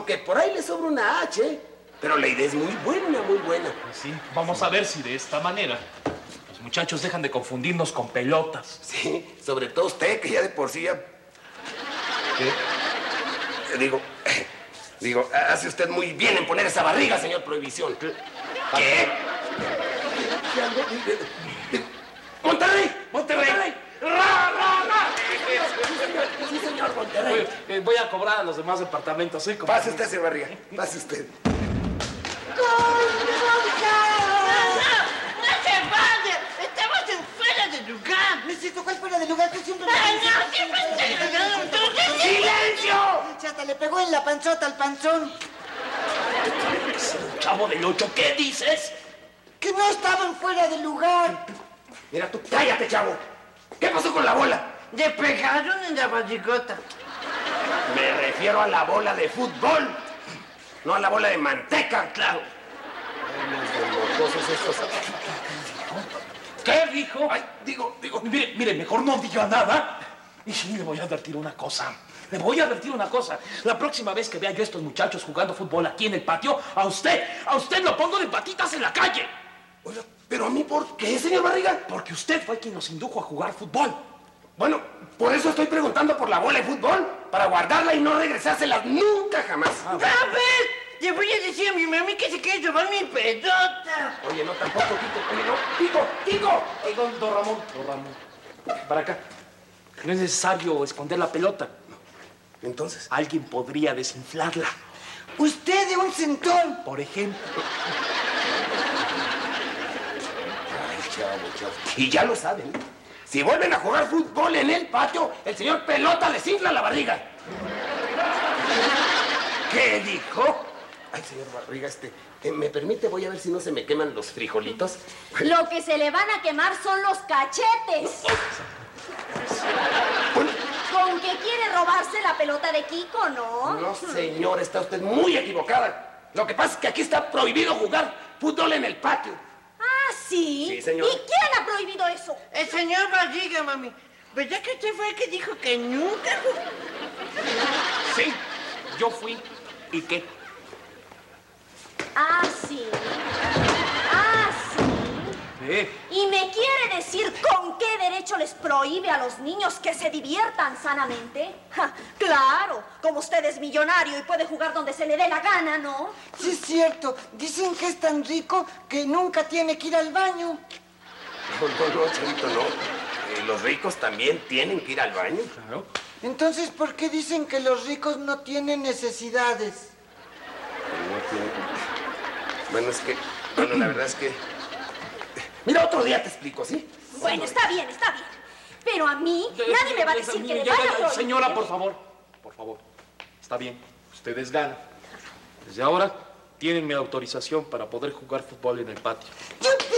aunque por ahí le sobra una H, pero la idea es muy buena, muy buena. Pues sí, vamos a ver si de esta manera los muchachos dejan de confundirnos con pelotas. Sí, sobre todo usted, que ya de por sí ya... ¿Qué? Digo, hace usted muy bien en poner esa barriga, señor Prohibición. ¿Qué? ¡Monterrey! ¡Monterrey! ¡Ra, ra, ra! Sí, señor, Monterrey. Voy a cobrar a los demás departamentos, ¿eh? Pase usted, señor Barriga. Pase usted. Necesito cuál fuera de lugar que siempre... ¡Silencio! Chata, le pegó en la panzota al panzón. Chavo del 8, ¿qué dices? Que no estaban fuera de lugar. Mira, tú cállate, chavo. ¿Qué pasó con la bola? Le pegaron en la barrigota. Me refiero a la bola de fútbol, no a la bola de manteca, claro. ¿Qué dijo? Ay, digo. Mire, mejor no diga nada. Y sí, le voy a advertir una cosa. Le voy a advertir una cosa. La próxima vez que vea yo a estos muchachos jugando fútbol aquí en el patio, a usted lo pongo de patitas en la calle. Oiga, ¿pero a mí por qué, señor Barriga? Porque usted fue quien nos indujo a jugar fútbol. Bueno, por eso estoy preguntando por la bola de fútbol, para guardarla y no regresársela nunca jamás. A ver, le voy a decir a mi mami que se quiere robar mi pelota. Oye, no, tampoco, Kiko. Oye, no, Kiko. Don Ramón, para acá. No es necesario esconder la pelota. Entonces, Alguien podría desinflarla. Usted de un centón. Por ejemplo. ay, chavo. Y ya lo saben. Si vuelven a jugar fútbol en el patio, el señor Pelota les infla la barriga. ¿Qué dijo? Ay, señor Barriga, ¿me permite? Voy a ver si no se me queman los frijolitos. Lo que se le van a quemar son los cachetes. Bueno, ¿Con qué quiere robarse la pelota de Kiko, no? no, señor, está usted muy equivocada. Lo que pasa es que aquí está prohibido jugar fútbol en el patio. Ah, ¿sí? Sí, señor. ¿Y quién ha prohibido eso? El señor Barriga, mami. ¿Verdad que usted fue el que dijo que nunca... Sí, yo fui. ¿Y qué? Ah, sí. Ah, sí. ¿Qué? ¿Y me quiere decir con qué derecho les prohíbe a los niños que se diviertan sanamente? Ja, claro, como usted es millonario y puede jugar donde se le dé la gana, ¿no? Sí, es cierto. Dicen que es tan rico que nunca tiene que ir al baño. No, chavito, no. Los ricos también tienen que ir al baño. Claro. Entonces, ¿por qué dicen que los ricos no tienen necesidades? Bueno, Bueno, la verdad es que... Mira, otro día te explico, ¿sí? Bueno, está bien. Pero a mí nadie me va a decir que le van a prohibir. Señora, por favor. Está bien, ustedes ganan. Desde ahora tienen mi autorización para poder jugar fútbol en el patio. ¡Yupi!